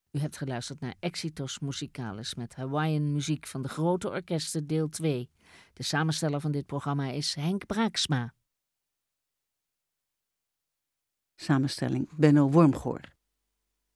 U hebt geluisterd naar Exitos Musicalis met Hawaiian muziek van de Grote Orkesten deel 2. De samensteller van dit programma is Henk Braaksma. Samenstelling Benno Wormgoor.